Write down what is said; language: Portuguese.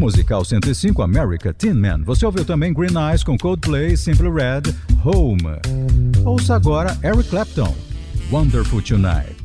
musical 105 America, Tin Man. Você ouviu também Green Eyes com Coldplay, Simple Red, Home. Ouça agora Eric Clapton, Wonderful Tonight.